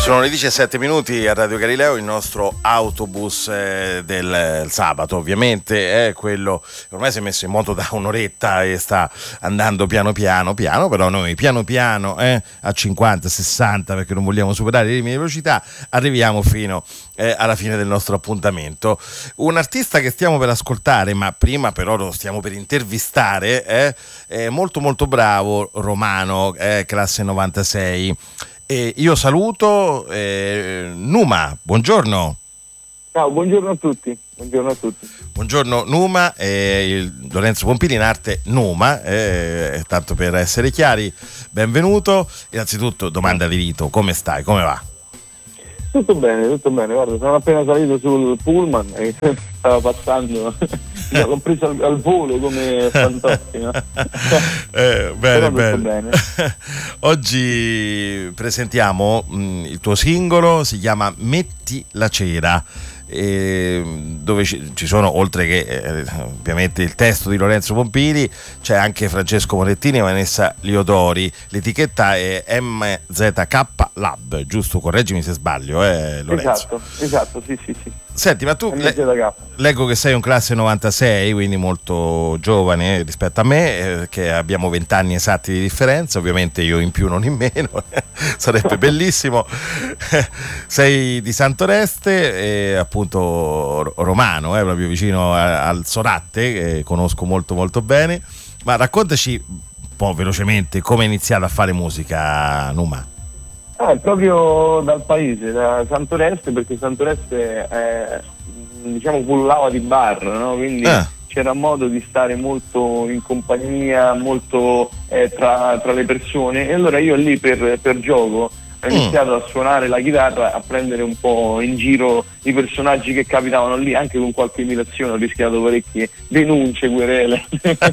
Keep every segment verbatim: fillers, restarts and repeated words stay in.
Sono le diciassette minuti a Radio Galileo, il nostro autobus eh, del sabato ovviamente è quello, ormai si è messo in moto da un'oretta e sta andando piano piano piano, però noi piano piano eh, a cinquanta sessanta, perché non vogliamo superare i limiti di velocità, arriviamo fino eh, alla fine del nostro appuntamento. Un artista che stiamo per ascoltare, ma prima però lo stiamo per intervistare, eh, è molto molto bravo, romano, eh, classe novantasei. E io saluto eh, Numa, buongiorno. Ciao, buongiorno a tutti. Buongiorno a tutti. Buongiorno Numa, eh, il Lorenzo Pompili in arte Numa, eh, tanto per essere chiari, benvenuto. Innanzitutto domanda di rito, come stai, come va? Tutto bene, tutto bene, guarda, sono appena salito sul pullman e stava passando, l'ho preso al, al volo come Fantozzi, no? eh, bene, bene. bene. Oggi presentiamo mh, il tuo singolo, si chiama Metti la cera, eh, dove ci, ci sono, oltre che eh, ovviamente il testo di Lorenzo Pompili, c'è anche Francesco Morettini e Vanessa Liodori. L'etichetta è M Z K Lab, giusto? Correggimi se sbaglio, eh, Lorenzo. Esatto, esatto, sì, sì, sì. Senti, ma tu le, leggo che sei un classe novantasei, quindi molto giovane rispetto a me, eh, che abbiamo vent'anni esatti di differenza, ovviamente io in più non in meno, sarebbe bellissimo. Sei di Santoreste, eh, appunto romano, eh, proprio vicino a, al Soratte, che conosco molto molto bene, ma raccontaci un po' velocemente come hai iniziato a fare musica, Numa. Ah, proprio dal paese, da Santoreste, perché Santoreste è, diciamo, pullava di bar, no? Quindi ah. c'era modo di stare molto in compagnia, molto eh, tra, tra le persone, e allora io lì per, per gioco ho iniziato mm. a suonare la chitarra, a prendere un po' in giro i personaggi che capitavano lì, anche con qualche imitazione, ho rischiato parecchie denunce, querele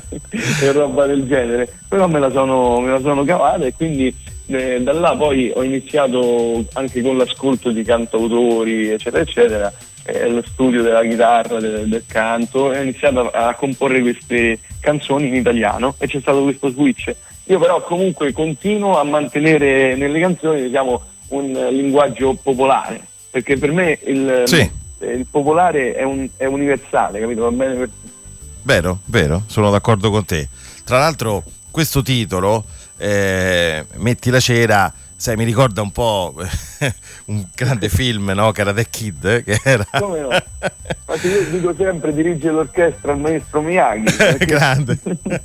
e roba del genere, però me la sono, me la sono cavata, e quindi Eh, da là poi ho iniziato anche con l'ascolto di cantautori eccetera eccetera, eh, lo studio della chitarra, del, del canto, e ho iniziato a, a comporre queste canzoni in italiano, e c'è stato questo switch. Io però comunque continuo a mantenere nelle canzoni, diciamo, un linguaggio popolare, perché per me il, sì. il popolare è, un, è universale, capito? Va bene per tutti. Vero, vero, sono d'accordo con te. Tra l'altro questo titolo, Eh, Metti la cera, sai, mi ricorda un po' un grande film, no? Karate Kid, che era come no? Infatti io dico sempre, dirige l'orchestra il maestro Miyagi, perché... grande.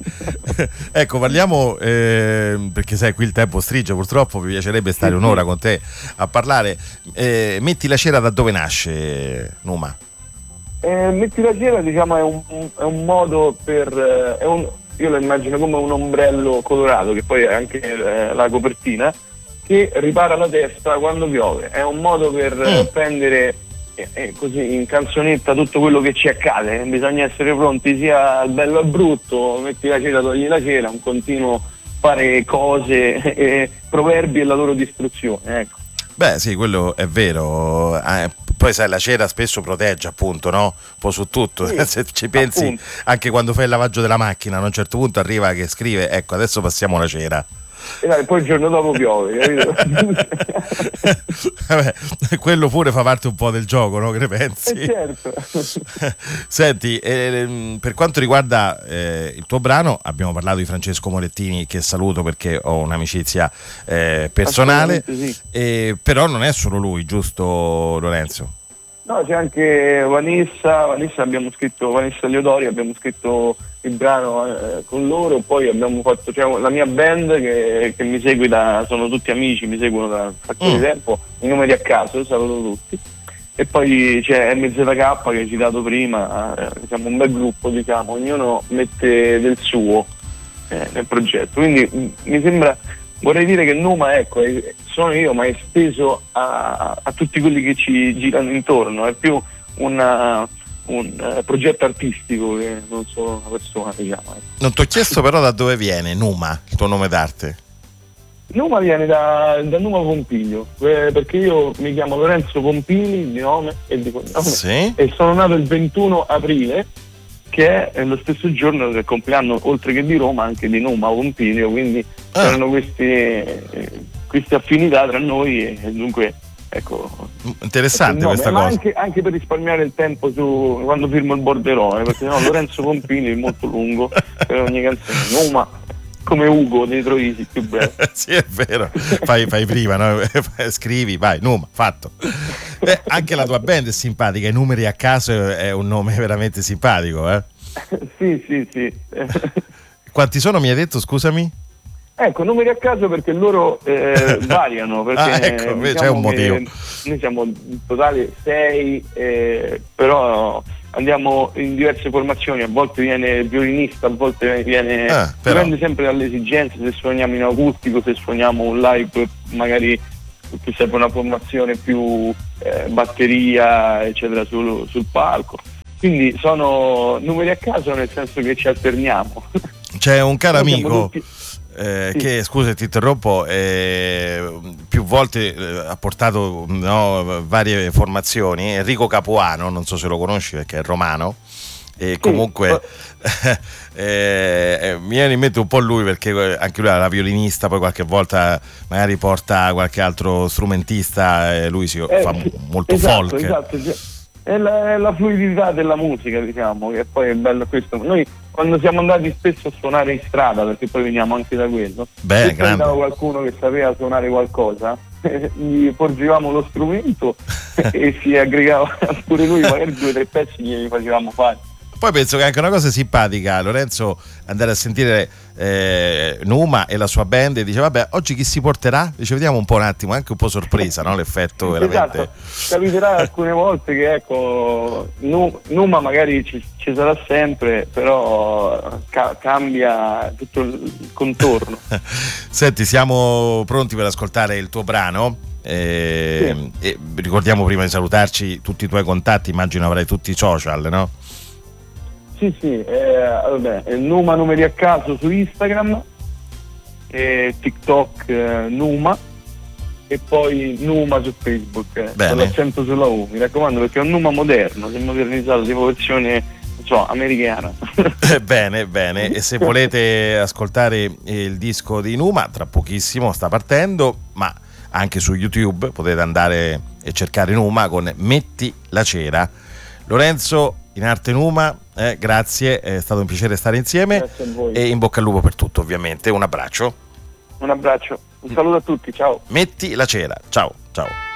Ecco, parliamo eh, perché sai, qui il tempo stringe, purtroppo mi piacerebbe stare un'ora con te a parlare. eh, Metti la cera, da dove nasce, Numa? Eh, Metti la cera, diciamo, è un, è un modo per eh, è un io lo immagino come un ombrello colorato, che poi è anche eh, la copertina, che ripara la testa quando piove. È un modo per mm. eh, prendere eh, eh, così in canzonetta tutto quello che ci accade. Bisogna essere pronti sia al bello al brutto, metti la cera, togli la cera, un continuo fare cose, eh, proverbi e la loro distruzione, ecco. Beh sì, quello è vero, eh, poi sai, la cera spesso protegge, appunto, no? Un po' su tutto, sì, se ci pensi, appunto. Anche quando fai il lavaggio della macchina, a un certo punto arriva che scrive, ecco, adesso passiamo la cera. E dai, poi il giorno dopo piove, capito? Vabbè, quello pure fa parte un po' del gioco, no? Che ne pensi? Eh certo. Senti, eh, per quanto riguarda eh, il tuo brano, abbiamo parlato di Francesco Morettini, che saluto perché ho un'amicizia eh, personale, sì. eh, però non è solo lui, giusto Lorenzo? No, c'è anche Vanessa, Vanessa abbiamo scritto, Vanessa Liodori, abbiamo scritto il brano eh, con loro, poi abbiamo fatto, cioè, la mia band che, che mi segue da, sono tutti amici, mi seguono da un sacco mm. di tempo, i numeri a caso, saluto tutti, e poi c'è M Z K che hai citato prima, eh, siamo un bel gruppo, diciamo, ognuno mette del suo eh, nel progetto, quindi mh, mi sembra, vorrei dire che Numa, ecco, è, sono io, ma è esteso a, a tutti quelli che ci girano intorno, è più una, un uh, progetto artistico che non solo una persona, diciamo. Non ti ho chiesto però da dove viene Numa, il tuo nome d'arte. Numa viene da, da Numa Pompilio, eh, perché io mi chiamo Lorenzo Pompili di nome e di cognome, sì? E sono nato il ventuno aprile, che è lo stesso giorno del compleanno, oltre che di Roma, anche di Numa Pompilio, quindi ah. c'erano queste, eh, queste affinità tra noi, e, e dunque ecco, interessante questa ma cosa. Anche, anche per risparmiare il tempo su quando firmo il borderone, perché sennò Lorenzo Pompini è molto lungo per ogni canzone. Numa, come Ugo dei Troisi, più breve. Sì, è vero, fai, fai prima, no? Scrivi, vai, Numa, fatto. Beh, anche la tua band è simpatica, i Numeri a caso è un nome veramente simpatico, eh? Sì, sì, sì. Quanti sono, mi hai detto, scusami? Ecco, numeri a caso perché loro eh, variano, perché ah, ecco, diciamo c'è un motivo. Noi siamo in totale sei, eh, però andiamo in diverse formazioni, a volte viene violinista, a volte viene, ah, dipende sempre dalle esigenze, se suoniamo in acustico, se suoniamo un live magari ti serve una formazione più eh, batteria eccetera sul, sul palco, quindi sono numeri a caso nel senso che ci alterniamo. C'è un caro Noi amico tutti... Eh, sì. che, scusa ti interrompo, eh, più volte eh, ha portato no, varie formazioni, Enrico Capuano, non so se lo conosci perché è romano, e comunque sì. eh, mi viene in mente un po' lui perché anche lui era violinista, poi qualche volta magari porta qualche altro strumentista, e lui si eh, fa sì, molto esatto, folk. Esatto. È la, è la fluidità della musica, diciamo, che poi è bello questo. Noi quando siamo andati spesso a suonare in strada, perché poi veniamo anche da quello, se andava qualcuno che sapeva suonare qualcosa, gli porgevamo lo strumento e si aggregava pure lui, magari due o tre pezzi glieli facevamo fare. Poi penso che è anche una cosa simpatica, Lorenzo, andare a sentire eh, Numa e la sua band e dice vabbè, oggi chi si porterà? Dice vediamo un po' un attimo, anche un po' sorpresa, no? L'effetto veramente. Esatto, capiterà alcune volte che ecco Numa magari ci, ci sarà sempre, però ca- cambia tutto il contorno. Senti, siamo pronti per ascoltare il tuo brano? Eh, sì. E ricordiamo prima di salutarci tutti i tuoi contatti, immagino avrai tutti i social, no? Sì, sì, eh, vabbè, Numa numeri a caso su Instagram, eh, TikTok eh, Numa e poi Numa su Facebook, eh, con l'accento sulla U, mi raccomando, perché è un Numa moderno, si è modernizzato tipo versione non so, americana. Bene, bene, e se volete ascoltare il disco di Numa, tra pochissimo sta partendo, ma anche su YouTube potete andare e cercare Numa con Metti la cera. Lorenzo in arte Numa, eh, grazie, è stato un piacere stare insieme. Grazie a voi. E in bocca al lupo per tutto, ovviamente. Un abbraccio. Un abbraccio, un saluto a tutti, ciao. Metti la cera, ciao, ciao.